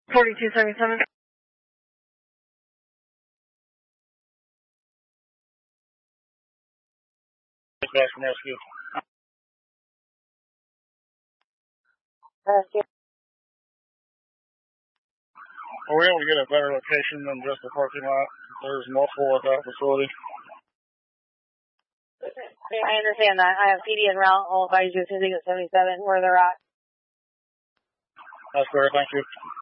4277. Back from rescue. Rescue. Are we able to get a better location than just the parking lot? There's multiple at that facility. I understand that. I have PD en route. I'll advise you as soon as I get 77 where they're at. That's fair. Thank you.